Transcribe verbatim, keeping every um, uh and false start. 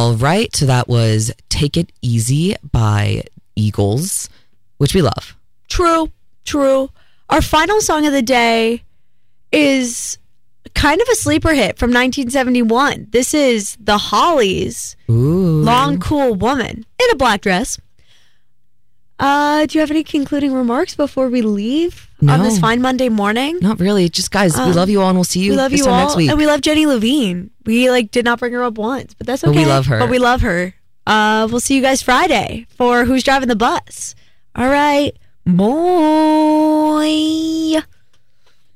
All right. So that was Take It Easy by Eagles, which we love. True. True. Our final song of the day is kind of a sleeper hit from nineteen seventy-one. This is The Hollies. Ooh. Long, Cool Woman in a black dress. Uh, do you have any concluding remarks before we leave no, on this fine Monday morning? Not really. Just guys, um, we love you all and we'll see you we love this you time all, next week. And we love Jenny Levine. We like did not bring her up once, but that's okay. But we love her. But we love her. Uh, we'll see you guys Friday for Who's Driving the Bus. All right. Bye.